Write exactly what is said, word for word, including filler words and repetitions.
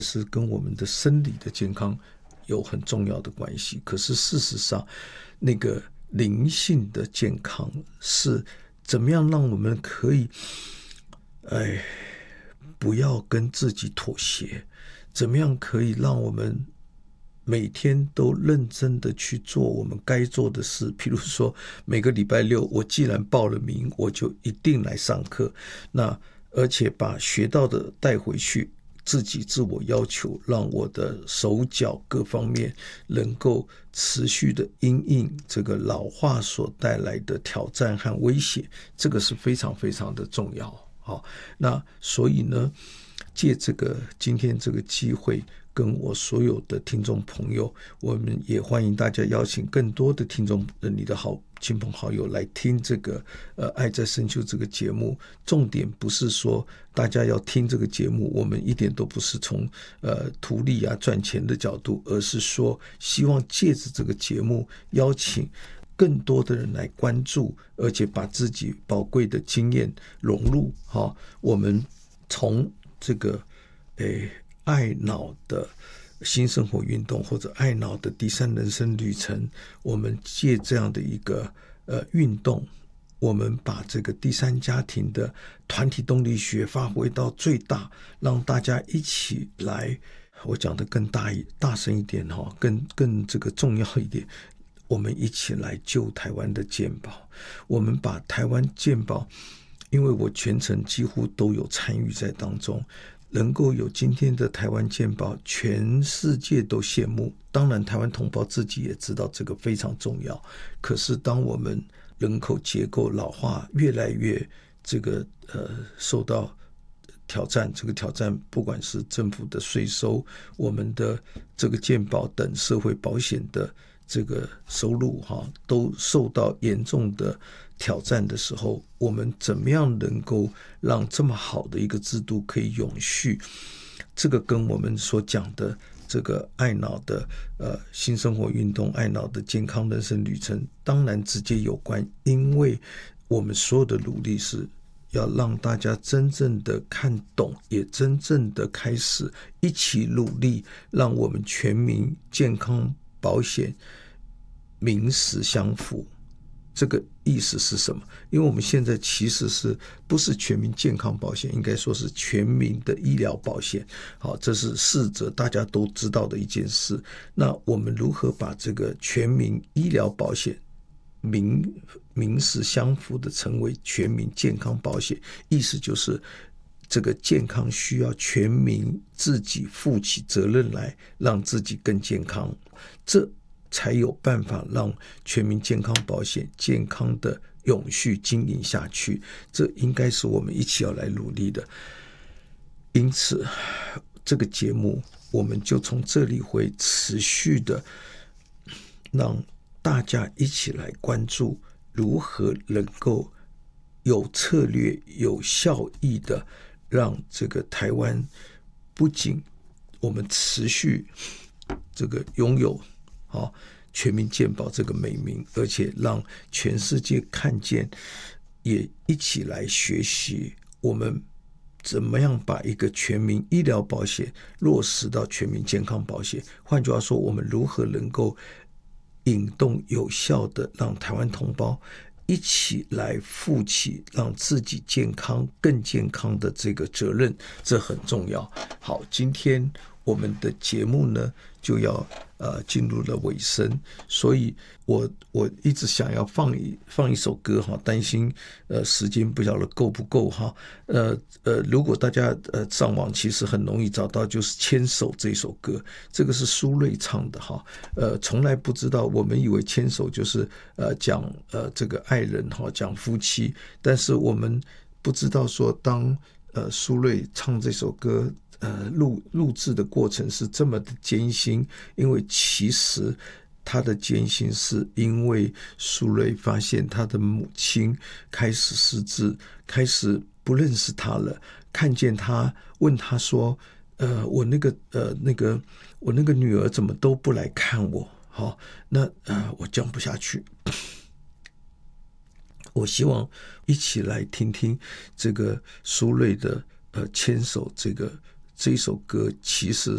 是跟我们的生理的健康有很重要的关系。可是事实上，那个灵性的健康是怎么样让我们可以，哎，不要跟自己妥协？怎么样可以让我们每天都认真的去做我们该做的事？譬如说，每个礼拜六，我既然报了名，我就一定来上课。那而且把学到的带回去，自己自我要求，让我的手脚各方面能够持续的因应这个老化所带来的挑战和威胁，这个是非常非常的重要。好，那所以呢，借这个今天这个机会，跟我所有的听众朋友，我们也欢迎大家邀请更多的听众，你的好亲朋好友来听这个呃爱在深秋这个节目。重点不是说大家要听这个节目，我们一点都不是从呃图利啊赚钱的角度，而是说希望借着这个节目邀请更多的人来关注，而且把自己宝贵的经验融入。哈，我们从这个诶爱脑的新生活运动，或者爱脑的第三人生旅程，我们借这样的一个呃运动，我们把这个第三家庭的团体动力学发挥到最大，让大家一起来，我讲的更大一大声一点哈，更更这个重要一点，我们一起来救台湾的健保。我们把台湾健保，因为我全程几乎都有参与在当中，能够有今天的台湾健保，全世界都羡慕。当然台湾同胞自己也知道这个非常重要。可是当我们人口结构老化越来越这个呃受到挑战，这个挑战不管是政府的税收，我们的这个健保等社会保险的这个收入哈，都受到严重的挑战的时候，我们怎么样能够让这么好的一个制度可以永续？这个跟我们所讲的这个爱脑的呃新生活运动，爱脑的健康人生旅程，当然直接有关。因为我们所有的努力是要让大家真正的看懂，也真正的开始一起努力，让我们全民健康保险名实相符。这个意思是什么？因为我们现在其实是不是全民健康保险，应该说是全民的医疗保险。好，这是逝者大家都知道的一件事。那我们如何把这个全民医疗保险名名实相符的成为全民健康保险？意思就是这个健康需要全民自己负起责任来，让自己更健康，这才有办法让全民健康保险健康的永续经营下去。这应该是我们一起要来努力的。因此这个节目我们就从这里会持续的让大家一起来关注，如何能够有策略有效益的让这个台湾不仅我们持续这个拥有好全民健保这个美名，而且让全世界看见，也一起来学习我们怎么样把一个全民医疗保险落实到全民健康保险。换句话说，我们如何能够引动有效的让台湾同胞一起来负起让自己健康更健康的这个责任，这很重要。好，今天我们的节目呢就要呃进入了尾声，所以我我一直想要放一放一首歌哈，担心呃时间不晓得够不够哈。呃呃，如果大家呃上网其实很容易找到，就是《牵手》这首歌，这个是苏芮唱的哈。呃，从来不知道，我们以为牵手就是呃讲呃这个爱人哈，讲夫妻，但是我们不知道说当呃苏芮唱这首歌。呃，录录制的过程是这么的艰辛，因为其实他的艰辛是因为苏芮发现他的母亲开始失智，开始不认识他了，看见他问他说：“呃，我那个呃那个我那个女儿怎么都不来看我？”好，那呃我讲不下去。我希望一起来听听这个苏芮的呃牵手这个。这首歌其实